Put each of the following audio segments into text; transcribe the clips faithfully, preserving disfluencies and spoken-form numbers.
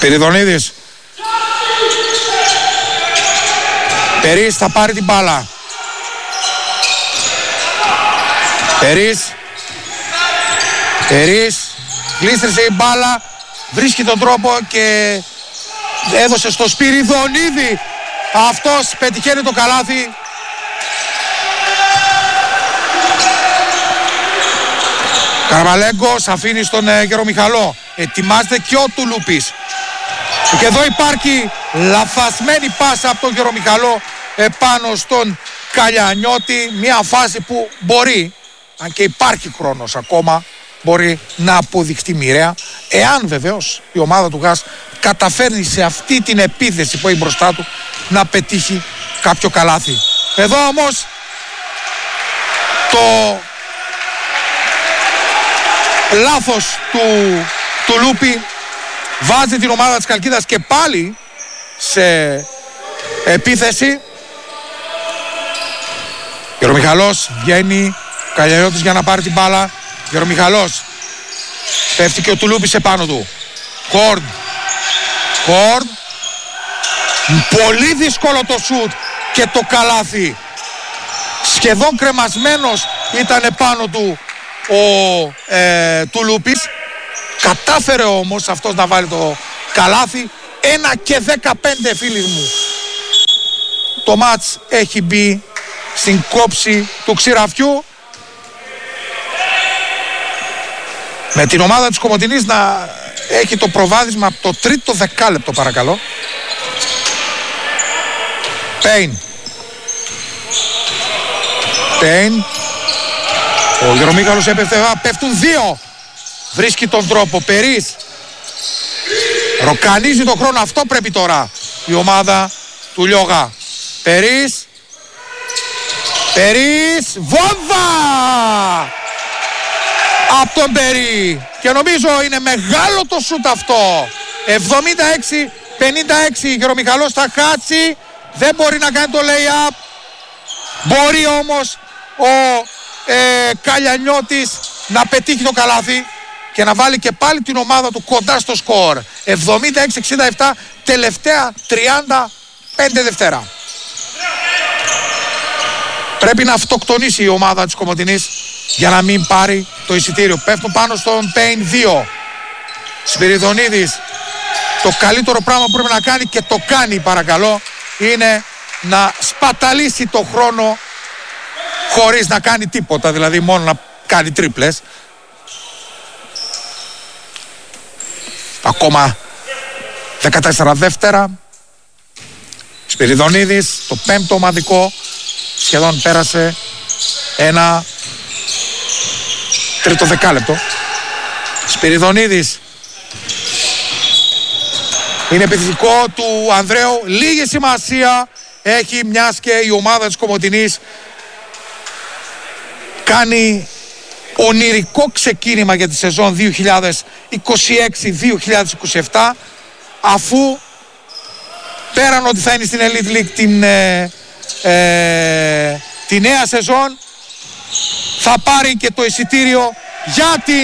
Σπυριδονίδης. Περίς θα πάρει την μπάλα. Περίς. Περίς. Γλίστρισε η μπάλα. Βρίσκει τον τρόπο και έδωσε στο Σπυριδονίδη. Αυτός πετυχαίνει το καλάθι. Καρβαλέγκος αφήνει στον ε, Γερομιχαλό. Ετοιμάζεται και ο Τουλούπης. Και εδώ υπάρχει λαθασμένη πάσα από τον Γερομιχαλό επάνω στον Καλιανιώτη. Μια φάση που μπορεί, αν και υπάρχει χρόνος ακόμα, μπορεί να αποδειχτεί μοιραία, εάν βεβαίως η ομάδα του ΓΑΣ καταφέρνει σε αυτή την επίθεση που έχει μπροστά του να πετύχει κάποιο καλάθι. Εδώ όμως το λάθος του, του Λούπη βάζει την ομάδα της Χαλκίδας και πάλι σε επίθεση. Γερομιχαλός βγαίνει, Καλιανιώτης για να πάρει την μπάλα. Γερομιχαλός, πέφτει και ο Τουλούπης επάνω του. Χόρν, Χόρν, πολύ δύσκολο το σουτ και το καλάθι. Σχεδόν κρεμασμένος ήταν επάνω του ο ε, Τουλούπης. Κατάφερε όμως αυτός να βάλει το καλάθι. Ένα και δεκαπέντε, φίλοι μου. Το μάτς έχει μπει στην κόψη του ξηραφιού, με την ομάδα της Κομοτηνής να έχει το προβάδισμα από το τρίτο δεκάλεπτο, παρακαλώ. Πέιν. Πέιν. Ο Γερομίχαλος έπεφτε, πέφτουν δύο. Βρίσκει τον τρόπο. Περίς. Ροκανίζει τον χρόνο. Αυτό πρέπει τώρα η ομάδα του Λιώγα. Περίς. Περίς. Βόμβα! Από τον Περί. Και νομίζω είναι μεγάλο το σούτ αυτό. εβδομήντα έξι πενήντα έξι. Γερομιχαλός θα χάσει. Δεν μπορεί να κάνει το lay-up. Μπορεί όμως ο ε, Καλιανιώτης να πετύχει το καλάθι και να βάλει και πάλι την ομάδα του κοντά στο σκορ. εβδομήντα έξι εξήντα επτά, τελευταία τριάντα πέντε Δευτέρα. Πρέπει να αυτοκτονήσει η ομάδα της Κομοτηνής για να μην πάρει το εισιτήριο. Πέφτουν πάνω στον Πέιν δύο. Σπυριδονίδης. Το καλύτερο πράγμα που πρέπει να κάνει, και το κάνει παρακαλώ, είναι να σπαταλήσει το χρόνο χωρίς να κάνει τίποτα, δηλαδή μόνο να κάνει τρίπλες. Ακόμα δεκατέσσερα Δεύτερα. Σπυριδονίδης, το πέμπτο ομαδικό, σχεδόν πέρασε ένα τρίτο δεκάλεπτο. Σπυριδονίδης. Είναι επιθετικό του Ανδρέου. Λίγη σημασία έχει, μιας και η ομάδα της Κομοτηνής κάνει ονειρικό ξεκίνημα για τη σεζόν δύο χιλιάδες είκοσι έξι δύο χιλιάδες είκοσι επτά, αφού πέραν ότι θα είναι στην Elite League την, ε, ε, τη νέα σεζόν, θα πάρει και το εισιτήριο για, την,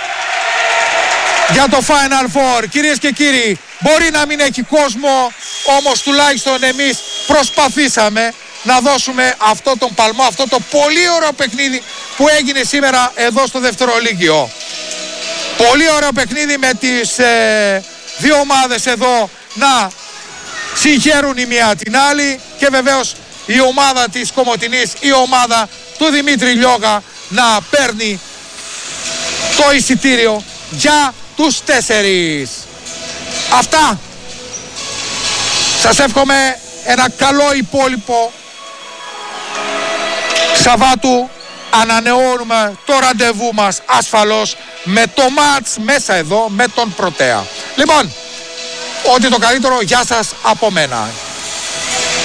για το Final Four. Κυρίες και κύριοι, μπορεί να μην έχει κόσμο, όμως τουλάχιστον εμείς προσπαθήσαμε να δώσουμε αυτό τον παλμό, αυτό το πολύ ωραίο παιχνίδι που έγινε σήμερα εδώ στο Δευτερολύγιο. Πολύ ωραίο παιχνίδι με τις ε, δύο ομάδες εδώ να συγχαίρουν η μία την άλλη, και βεβαίως η ομάδα της Κομοτηνής, η ομάδα του Δημήτρη Λιώγα, να παίρνει το εισιτήριο για τους τέσσερις. Αυτά. Σας εύχομαι ένα καλό υπόλοιπο Σαββάτου. Ανανεώνουμε το ραντεβού μας ασφαλώς με το μάτς μέσα εδώ με τον Πρωτέα. Λοιπόν, ό,τι το καλύτερο, γεια σας από μένα.